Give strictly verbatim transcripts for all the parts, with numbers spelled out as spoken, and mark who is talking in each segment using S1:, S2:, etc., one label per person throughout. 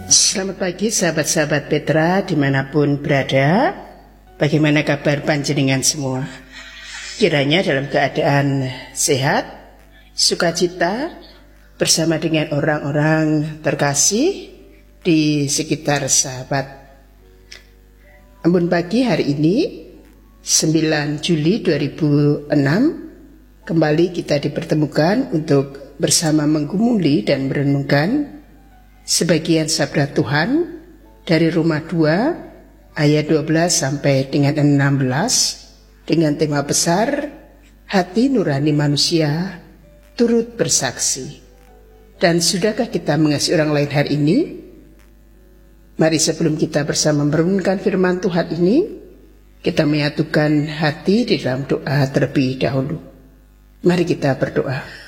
S1: Selamat pagi sahabat-sahabat Petra dimanapun berada. Bagaimana kabar panjenengan semua? Kiranya dalam keadaan sehat, sukacita, bersama dengan orang-orang terkasih di sekitar sahabat. Embun pagi hari ini sembilan Juli dua ribu enam, kembali kita dipertemukan untuk bersama menggumuli dan merenungkan sebagian sabda Tuhan dari Roma dua ayat dua belas sampai dengan enam belas dengan tema besar hati nurani manusia turut bersaksi. Dan sudahkah kita mengasihi orang lain hari ini? Mari sebelum kita bersama merenungkan firman Tuhan ini, kita menyatukan hati di dalam doa terlebih dahulu. Mari kita berdoa.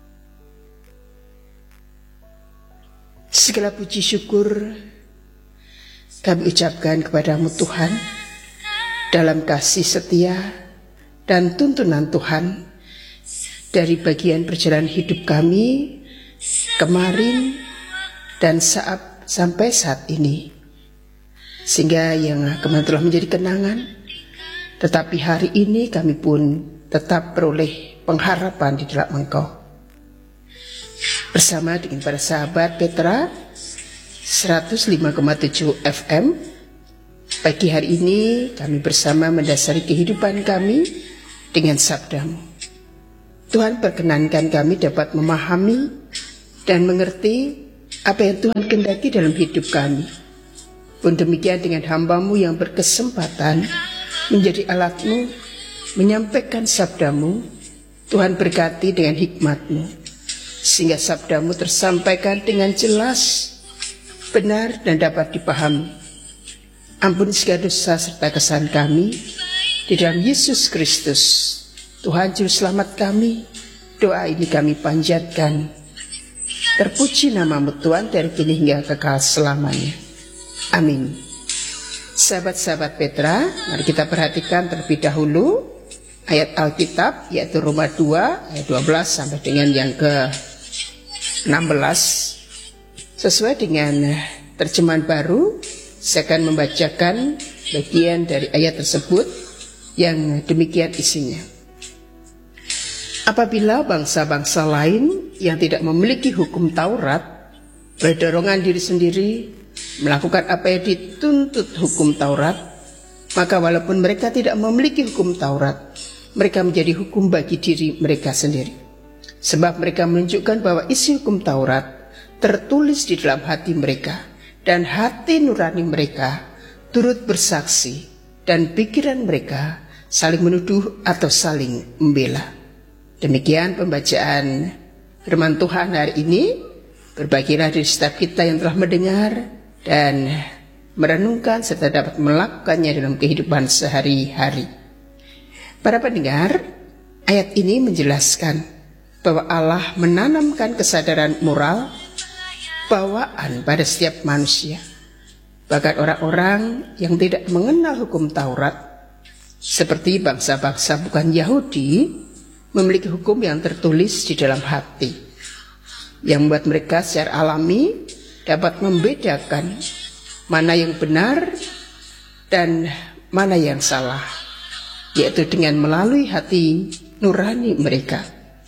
S1: Segala puji syukur kami ucapkan kepadamu Tuhan, dalam kasih setia dan tuntunan Tuhan dari bagian perjalanan hidup kami kemarin dan saat sampai saat ini, sehingga yang kemarin telah menjadi kenangan, tetapi hari ini kami pun tetap beroleh pengharapan di dalam Engkau. Bersama dengan para sahabat Petra seratus lima koma tujuh F M, pagi hari ini kami bersama mendasari kehidupan kami dengan sabdamu. Tuhan, perkenankan kami dapat memahami dan mengerti apa yang Tuhan kehendaki dalam hidup kami. Pun demikian dengan hamba-Mu yang berkesempatan menjadi alat-Mu menyampaikan sabdamu, Tuhan berkati dengan hikmat-Mu, sehingga sabdamu tersampaikan dengan jelas, benar dan dapat dipahami. Ampuni segala dosa serta kesalahan kami di dalam Yesus Kristus, Tuhan Juru Selamat kami. Doa ini kami panjatkan. Terpuji namamu Tuhan dari kini hingga kekal selamanya. Amin. Sahabat-sahabat Petra, mari kita perhatikan terlebih dahulu ayat Alkitab, yaitu Roma dua ayat dua belas sampai dengan yang ke enam belas. Sesuai dengan terjemahan baru, saya akan membacakan bagian dari ayat tersebut yang demikian isinya. Apabila bangsa-bangsa lain yang tidak memiliki hukum Taurat berdorongan diri sendiri melakukan apa yang dituntut hukum Taurat, maka walaupun mereka tidak memiliki hukum Taurat, mereka menjadi hukum bagi diri mereka sendiri. Sebab mereka menunjukkan bahwa isi hukum Taurat tertulis di dalam hati mereka, dan hati nurani mereka turut bersaksi, dan pikiran mereka saling menuduh atau saling membela. Demikian pembacaan firman Tuhan hari ini. Berbagilah dari setiap kita yang telah mendengar dan merenungkan serta dapat melakukannya dalam kehidupan sehari-hari. Para pendengar, ayat ini menjelaskan bahwa Allah menanamkan kesadaran moral bawaan pada setiap manusia. Bahkan orang-orang yang tidak mengenal hukum Taurat, seperti bangsa-bangsa bukan Yahudi, memiliki hukum yang tertulis di dalam hati, yang membuat mereka secara alami dapat membedakan mana yang benar dan mana yang salah, yaitu dengan melalui hati nurani mereka.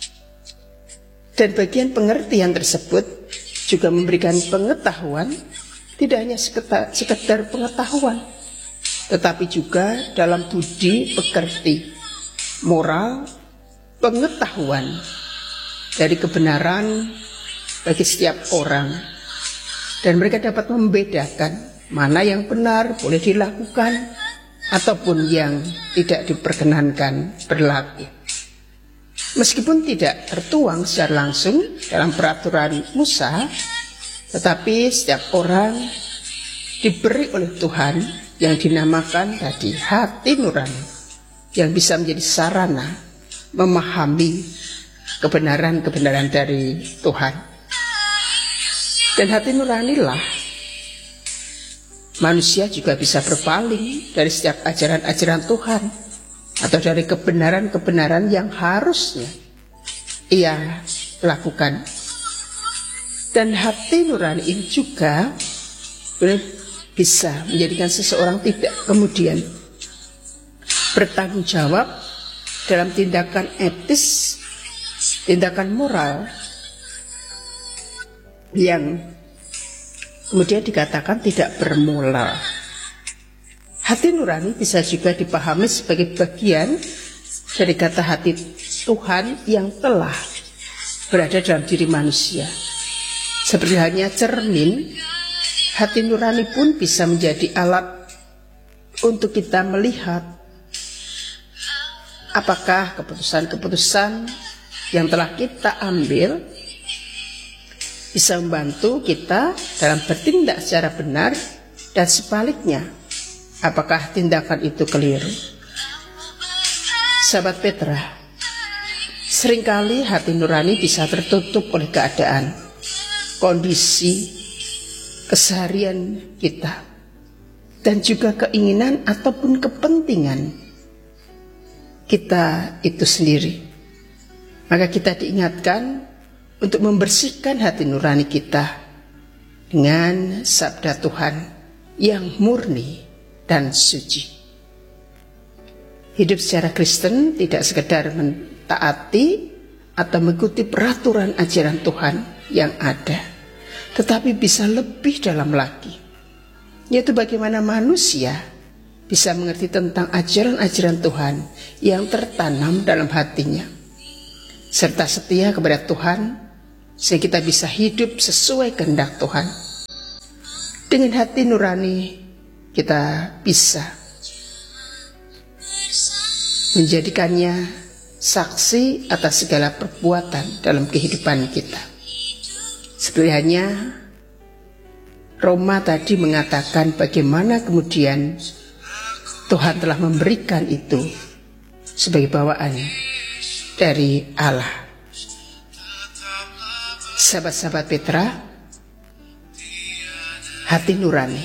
S1: Dan bagian pengertian tersebut juga memberikan pengetahuan, tidak hanya sekedar, sekedar pengetahuan, tetapi juga dalam budi pekerti, moral, pengetahuan dari kebenaran bagi setiap orang. Dan mereka dapat membedakan mana yang benar boleh dilakukan ataupun yang tidak diperkenankan berlaku. Meskipun tidak tertuang secara langsung dalam peraturan Musa, tetapi setiap orang diberi oleh Tuhan yang dinamakan tadi hati nurani, yang bisa menjadi sarana memahami kebenaran-kebenaran dari Tuhan. Dan hati nuranilah manusia juga bisa berpaling dari setiap ajaran-ajaran Tuhan, atau dari kebenaran-kebenaran yang harusnya ia lakukan. Dan hati nurani ini juga bisa menjadikan seseorang tidak kemudian bertanggung jawab dalam tindakan etis, tindakan moral yang kemudian dikatakan tidak bermoral. Hati nurani bisa juga dipahami sebagai bagian dari kata hati Tuhan yang telah berada dalam diri manusia. Seperti halnya cermin, hati nurani pun bisa menjadi alat untuk kita melihat apakah keputusan-keputusan yang telah kita ambil bisa membantu kita dalam bertindak secara benar, dan sebaliknya, apakah tindakan itu keliru. Sahabat Petra, seringkali hati nurani bisa tertutup oleh keadaan, kondisi, keseharian kita, dan juga keinginan ataupun kepentingan kita itu sendiri. Maka kita diingatkan untuk membersihkan hati nurani kita dengan sabda Tuhan yang murni dan suci. Hidup secara Kristen tidak sekedar mentaati atau mengikuti peraturan ajaran Tuhan yang ada, tetapi bisa lebih dalam lagi, yaitu bagaimana manusia bisa mengerti tentang ajaran-ajaran Tuhan yang tertanam dalam hatinya, serta setia kepada Tuhan, sehingga kita bisa hidup sesuai kehendak Tuhan. Dengan hati nurani kita bisa menjadikannya saksi atas segala perbuatan dalam kehidupan kita. Seperti hanya Roma tadi mengatakan bagaimana kemudian Tuhan telah memberikan itu sebagai bawaan dari Allah. Sahabat-sahabat Petra, hati nurani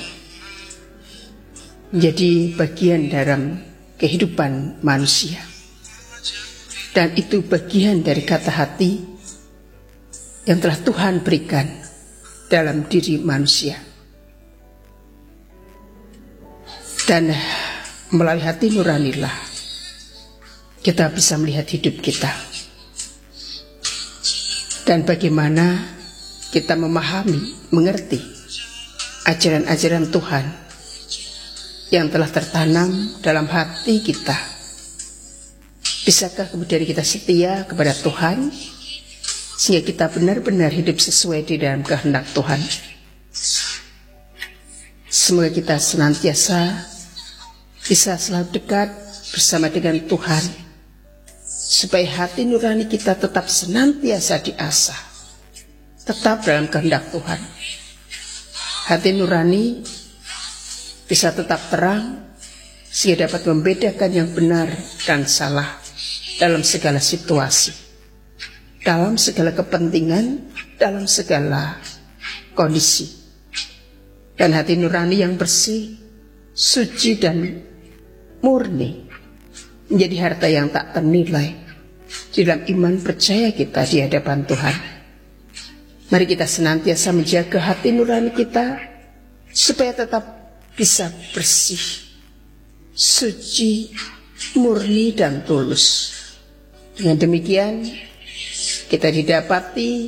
S1: menjadi bagian dalam kehidupan manusia, dan itu bagian dari kata hati yang telah Tuhan berikan dalam diri manusia. Dan melalui hati nuranilah kita bisa melihat hidup kita, dan bagaimana kita memahami, mengerti ajaran-ajaran Tuhan yang telah tertanam dalam hati kita. Bisakah kemudian kita setia kepada Tuhan sehingga kita benar-benar hidup sesuai di dalam kehendak Tuhan? Semoga kita senantiasa bisa selalu dekat bersama dengan Tuhan, supaya hati nurani kita tetap senantiasa diasah, tetap dalam kehendak Tuhan. Hati nurani bisa tetap terang, sehingga dapat membedakan yang benar dan salah dalam segala situasi, dalam segala kepentingan, dalam segala kondisi. Dan hati nurani yang bersih, suci dan murni menjadi harta yang tak ternilai di dalam iman percaya kita di hadapan Tuhan. Mari kita senantiasa menjaga hati nurani kita supaya tetap bisa bersih, suci, murni dan tulus. Dengan demikian kita didapati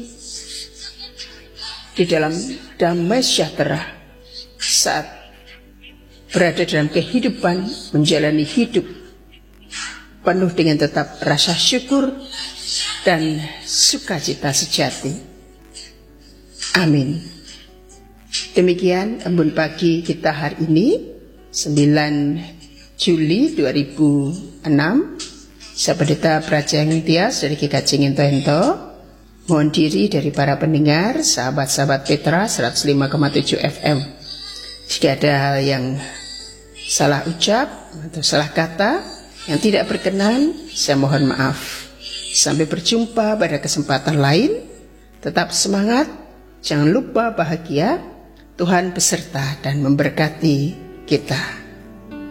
S1: di dalam damai sejahtera saat berada dalam kehidupan, menjalani hidup penuh dengan tetap rasa syukur dan sukacita sejati. Amin. Demikian embun pagi kita hari ini, sembilan Juli dua ribu enam. Saya Pendeta Brajeng Tias dari G K J Ngento-Ento mohon diri dari para pendengar, sahabat-sahabat Petra seratus lima koma tujuh F M. Jika ada hal yang salah ucap atau salah kata yang tidak berkenan, saya mohon maaf. Sampai berjumpa pada kesempatan lain. Tetap semangat, jangan lupa bahagia. Tuhan beserta dan memberkati kita.